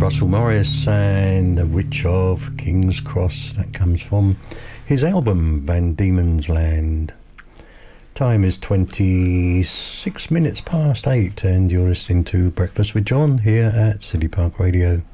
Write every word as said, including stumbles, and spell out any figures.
Russell Morris and The Witch of King's Cross. That comes from his album Van Diemen's Land. Time is twenty-six minutes past eight and you're listening to Breakfast with John here at City Park Radio.